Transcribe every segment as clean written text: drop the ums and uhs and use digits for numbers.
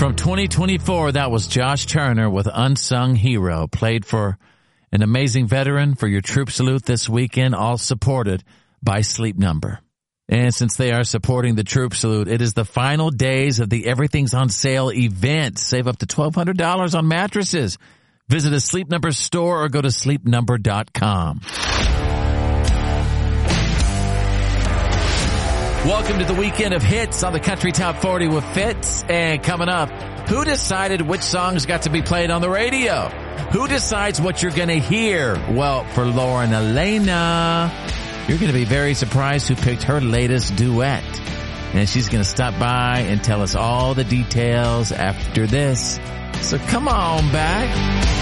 From 2024, that was Josh Turner with Unsung Hero, played for an amazing veteran for your troop salute this weekend, all supported by Sleep Number. And since they are supporting the troop salute, it is the final days of the Everything's on Sale event. Save up to $1,200 on mattresses. Visit a Sleep Number store or go to sleepnumber.com. Welcome to the weekend of hits on the Country Top 40 with Fitz. And coming up, who decided which songs got to be played on the radio? Who decides what you're going to hear? Well, for Lauren Elena, you're going to be very surprised who picked her latest duet. And she's going to stop by and tell us all the details after this. So come on back.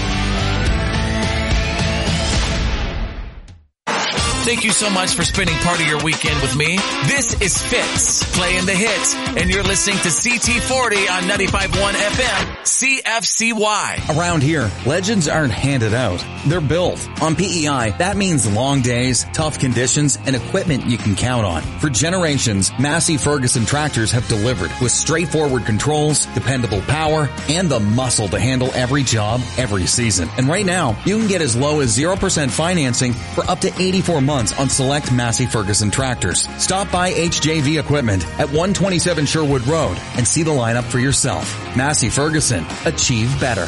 Thank you so much for spending part of your weekend with me. This is Fitz, playing the hits, and you're listening to CT40 on 95.1 FM, CFCY. Around here, legends aren't handed out. They're built. On PEI, that means long days, tough conditions, and equipment you can count on. For generations, Massey Ferguson tractors have delivered with straightforward controls, dependable power, and the muscle to handle every job, every season. And right now, you can get as low as 0% financing for up to 84 months on select Massey Ferguson tractors. Stop by HJV Equipment at 127 Sherwood Road and see the lineup for yourself. Massey Ferguson. Achieve better.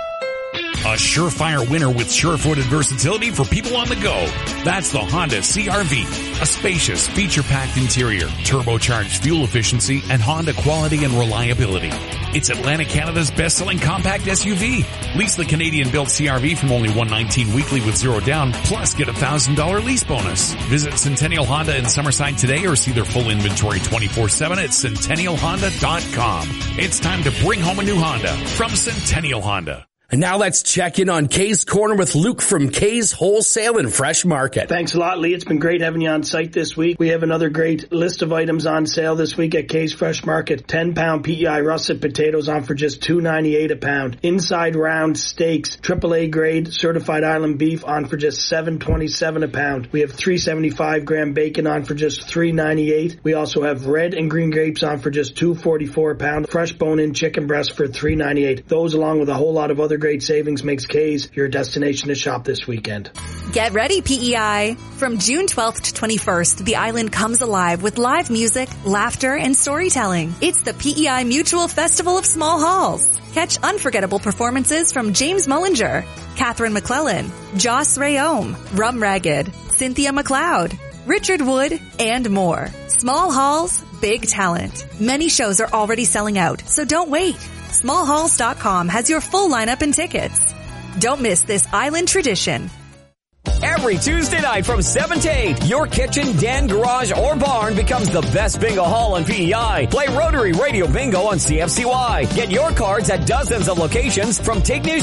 A surefire winner with sure-footed versatility for people on the go. That's the Honda CR-V. A spacious, feature-packed interior, turbocharged fuel efficiency, and Honda quality and reliability. It's Atlantic Canada's best-selling compact SUV. Lease the Canadian-built CR-V from only $119 weekly with zero down, plus get a $1,000 lease bonus. Visit Centennial Honda in Summerside today or see their full inventory 24/7 at centennialhonda.com. It's time to bring home a new Honda from Centennial Honda. And now let's check in on Kay's Corner with Luke from Kay's Wholesale and Fresh Market. Thanks a lot, Lee. It's been great having you on site this week. We have another great list of items on sale this week at Kay's Fresh Market. 10-pound PEI russet potatoes on for just $2.98 a pound. Inside round steaks, AAA grade certified island beef on for just $7.27 a pound. We have 375-gram bacon on for just $3.98. We also have red and green grapes on for just $2.44 a pound. Fresh bone-in chicken breast for $3.98. Those, along with a whole lot of other great savings, makes Kay's your destination to shop this weekend. Get ready, PEI. From June 12th to 21st, the island comes alive with live music, laughter, and storytelling. It's the PEI Mutual Festival of Small Halls. Catch unforgettable performances from James Mullinger, Catherine McClellan, Joss Rayome, Rum Ragged, Cynthia McLeod, Richard Wood, and more. Small Halls, big talent. Many shows are already selling out, so don't wait. Smallhalls.com has your full lineup and tickets. Don't miss this island tradition. Every Tuesday night from 7 to 8, your kitchen, den, garage, or barn becomes the best bingo hall on PEI. Play Rotary Radio Bingo on CFCY. Get your cards at dozens of locations from Tignish